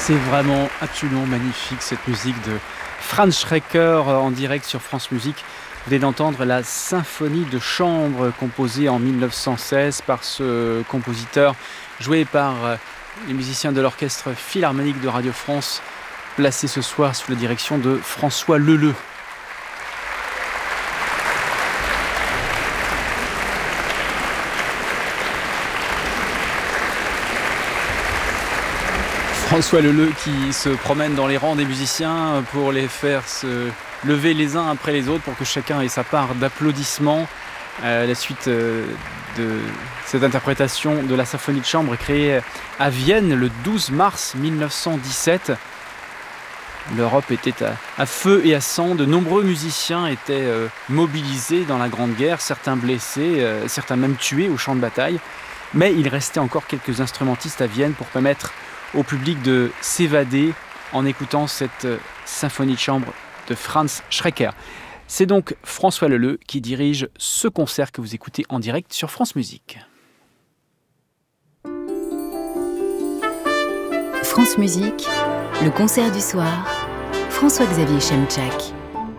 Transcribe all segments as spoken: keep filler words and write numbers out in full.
C'est vraiment absolument magnifique cette musique de Franz Schreker en direct sur France Musique. Vous venez d'entendre la symphonie de chambre composée en mille neuf cent seize par ce compositeur, joué par les musiciens de l'Orchestre Philharmonique de Radio France, placé ce soir sous la direction de François Leleux. François Leleux qui se promène dans les rangs des musiciens pour les faire se lever les uns après les autres pour que chacun ait sa part d'applaudissements à la suite de cette interprétation de la symphonie de chambre créée à Vienne le douze mars mille neuf cent dix-sept. L'Europe était à, à feu et à sang, de nombreux musiciens étaient euh, mobilisés dans la Grande Guerre, certains blessés, euh, certains même tués au champ de bataille. Mais il restait encore quelques instrumentistes à Vienne pour permettre au public de s'évader en écoutant cette symphonie de chambre de Franz Schreker. C'est donc François Leleux qui dirige ce concert que vous écoutez en direct sur France Musique. France Musique, le concert du soir, François-Xavier Chemchak.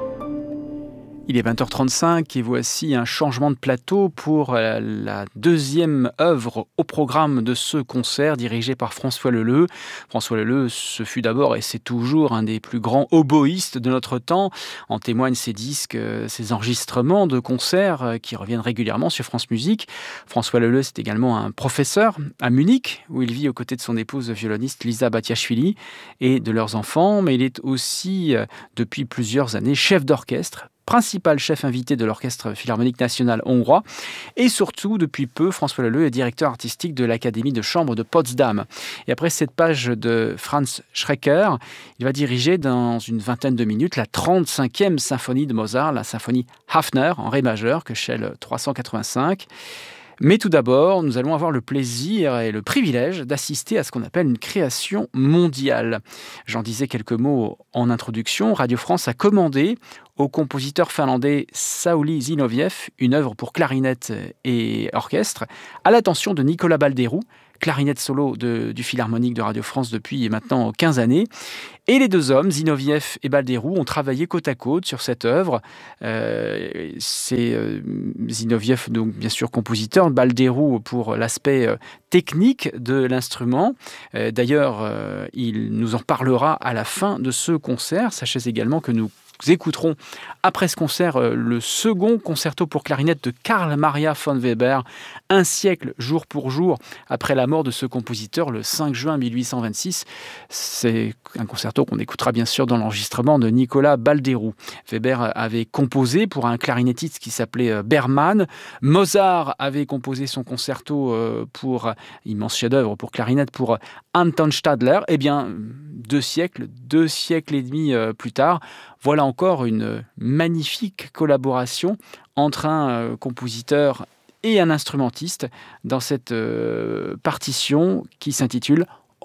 Il est vingt heures trente-cinq et voici un changement de plateau pour la deuxième œuvre au programme de ce concert dirigé par François Leleux. François Leleux, ce fut d'abord et c'est toujours un des plus grands oboïstes de notre temps. En témoignent ses disques, ses enregistrements de concerts qui reviennent régulièrement sur France Musique. François Leleux, c'est également un professeur à Munich où il vit aux côtés de son épouse violoniste Lisa Batiashvili et de leurs enfants. Mais il est aussi, depuis plusieurs années, chef d'orchestre, principal chef invité de l'Orchestre Philharmonique National hongrois. Et surtout, depuis peu, François Leleux est directeur artistique de l'Académie de chambre de Potsdam. Et après cette page de Franz Schreker, il va diriger dans une vingtaine de minutes la trente-cinquième symphonie de Mozart, la symphonie Hafner en ré majeur, Köchel trois cent quatre-vingt-cinq. Mais tout d'abord, nous allons avoir le plaisir et le privilège d'assister à ce qu'on appelle une création mondiale. J'en disais quelques mots en introduction. Radio France a commandé au compositeur finlandais Sauli Zinoviev une œuvre pour clarinette et orchestre à l'attention de Nicolas Balderou, clarinette solo de, du Philharmonique de Radio France depuis maintenant quinze années. Et les deux hommes, Zinoviev et Balderou, ont travaillé côte à côte sur cette œuvre. Euh, c'est euh, Zinoviev, donc bien sûr compositeur, Balderou pour l'aspect euh, technique de l'instrument. Euh, d'ailleurs, euh, il nous en parlera à la fin de ce concert. Sachez également que nous Nous écouterons après ce concert le second concerto pour clarinette de Carl Maria von Weber, un siècle jour pour jour après la mort de ce compositeur le cinq juin mille huit cent vingt-six. C'est un concerto qu'on écoutera bien sûr dans l'enregistrement de Nicolas Balderou. Weber avait composé pour un clarinettiste qui s'appelait Berman. Mozart avait composé son concerto pour immense chef-d'œuvre pour clarinette pour Anton Stadler. Eh bien, deux siècles, deux siècles et demi plus tard, voilà encore une magnifique collaboration entre un euh, compositeur et un instrumentiste dans cette euh, partition qui s'intitule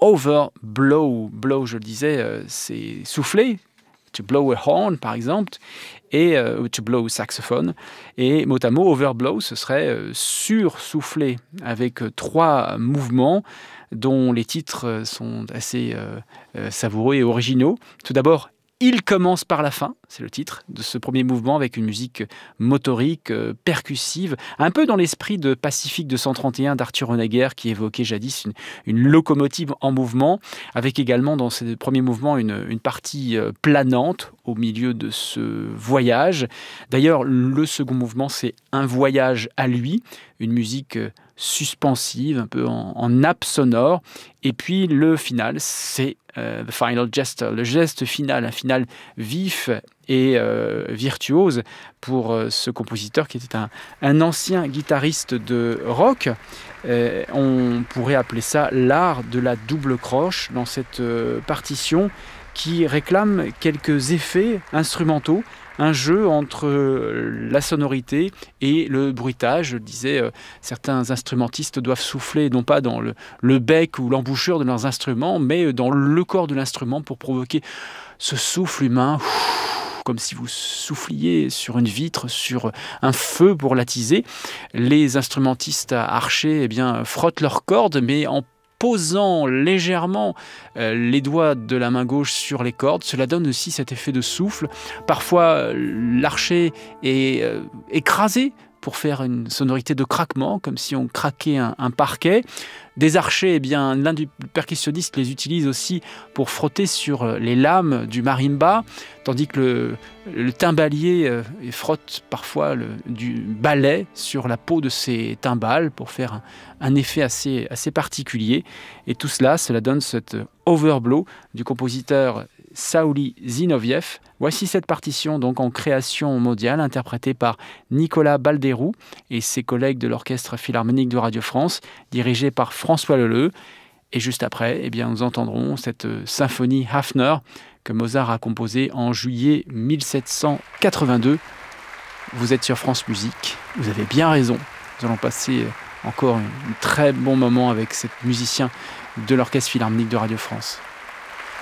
Overblow. Blow, je le disais, euh, c'est souffler. To blow a horn, par exemple, et euh, to blow saxophone. Et mot à mot, overblow, ce serait euh, sursouffler, avec euh, trois mouvements dont les titres sont assez euh, euh, savoureux et originaux. Tout d'abord, Il commence par la fin, c'est le titre de ce premier mouvement avec une musique motorique, euh, percussive, un peu dans l'esprit de Pacifique deux cent trente et un d'Arthur Honegger qui évoquait jadis une, une locomotive en mouvement, avec également dans ce premier mouvement une, une partie euh, planante au milieu de ce voyage. D'ailleurs, le second mouvement, c'est un voyage à lui, une musique euh, suspensive, un peu en, en nappe sonore. Et puis le final, c'est euh, the final gesture, le geste final, un final vif et euh, virtuose pour euh, ce compositeur qui était un, un ancien guitariste de rock. Euh, on pourrait appeler ça l'art de la double croche dans cette euh, partition qui réclame quelques effets instrumentaux, un jeu entre la sonorité et le bruitage. Je disais, euh, certains instrumentistes doivent souffler non pas dans le, le bec ou l'embouchure de leurs instruments, mais dans le corps de l'instrument pour provoquer ce souffle humain, comme si vous souffliez sur une vitre, sur un feu pour l'attiser. Les instrumentistes archers eh bien, frottent leurs cordes, mais en posant légèrement euh, les doigts de la main gauche sur les cordes. Cela donne aussi cet effet de souffle. Parfois, l'archet est euh, écrasé pour faire une sonorité de craquement, comme si on craquait un, un parquet. Des archets, eh bien, l'un des percussionnistes les utilise aussi pour frotter sur les lames du marimba, tandis que le, le timbalier euh, frotte parfois le, du balai sur la peau de ses timbales pour faire un, un effet assez, assez particulier. Et tout cela, cela donne cet overblow du compositeur Saouli Zinoviev. Voici cette partition donc en création mondiale interprétée par Nicolas Balderou et ses collègues de l'Orchestre Philharmonique de Radio France, dirigé par François Leleux. Et juste après, eh bien, nous entendrons cette symphonie Hafner que Mozart a composée en juillet mille sept cent quatre-vingt-deux. Vous êtes sur France Musique, vous avez bien raison. Nous allons passer encore un très bon moment avec cet musicien de l'Orchestre Philharmonique de Radio France.